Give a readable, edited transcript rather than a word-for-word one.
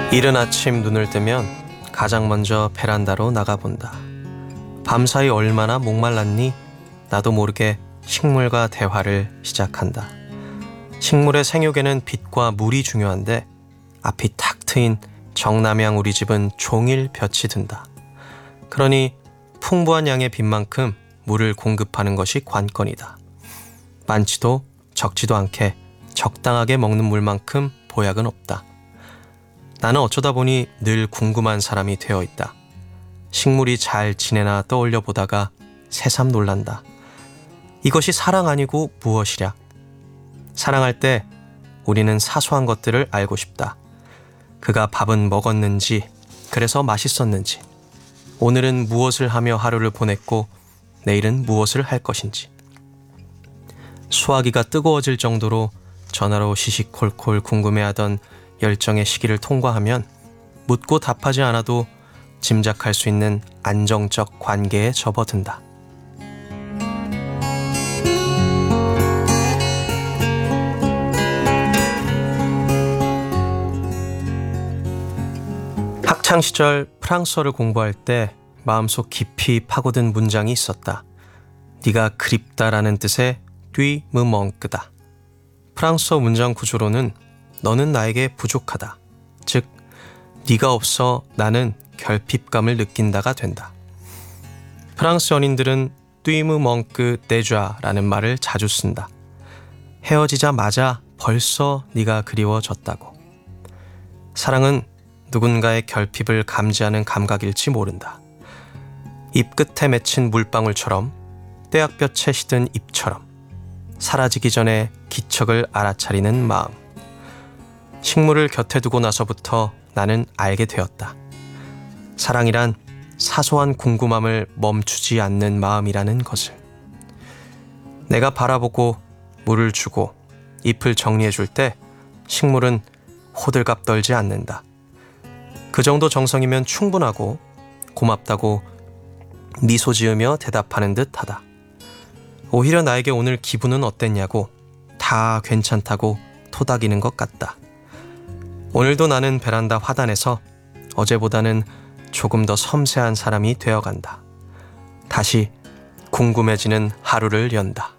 이른 아침 눈을 뜨면 가장 먼저 베란다로 나가본다. 밤사이 얼마나 목말랐니? 나도 모르게 식물과 대화를 시작한다. 식물의 생육에는 빛과 물이 중요한데 앞이 탁 트인 정남향 우리 집은 종일 볕이 든다. 그러니 풍부한 양의 빛만큼 물을 공급하는 것이 관건이다. 많지도 적지도 않게 적당하게 먹는 물만큼 보약은 없다. 나는 어쩌다 보니 늘 궁금한 사람이 되어 있다. 식물이 잘 지내나 떠올려 보다가 새삼 놀란다. 이것이 사랑 아니고 무엇이랴? 사랑할 때 우리는 사소한 것들을 알고 싶다. 그가 밥은 먹었는지, 그래서 맛있었는지, 오늘은 무엇을 하며 하루를 보냈고 내일은 무엇을 할 것인지. 수화기가 뜨거워질 정도로 전화로 시시콜콜 궁금해하던 열정의 시기를 통과하면 묻고 답하지 않아도 짐작할 수 있는 안정적 관계에 접어든다. 학창시절 프랑스어를 공부할 때 마음속 깊이 파고든 문장이 있었다. 네가 그립다라는 뜻의 뚜이 무멍크다. 프랑스어 문장 구조로는 너는 나에게 부족하다. 즉, 네가 없어 나는 결핍감을 느낀다가 된다. 프랑스 연인들은 뚜이무 멍크 데좌라는 말을 자주 쓴다. 헤어지자마자 벌써 네가 그리워졌다고. 사랑은 누군가의 결핍을 감지하는 감각일지 모른다. 입 끝에 맺힌 물방울처럼, 떼약볕에 시든 잎처럼 사라지기 전에 기척을 알아차리는 마음. 식물을 곁에 두고 나서부터 나는 알게 되었다. 사랑이란 사소한 궁금함을 멈추지 않는 마음이라는 것을. 내가 바라보고 물을 주고 잎을 정리해 줄 때 식물은 호들갑 떨지 않는다. 그 정도 정성이면 충분하고 고맙다고 미소 지으며 대답하는 듯하다. 오히려 나에게 오늘 기분은 어땠냐고 다 괜찮다고 토닥이는 것 같다. 오늘도 나는 베란다 화단에서 어제보다는 조금 더 섬세한 사람이 되어간다. 다시 궁금해지는 하루를 연다.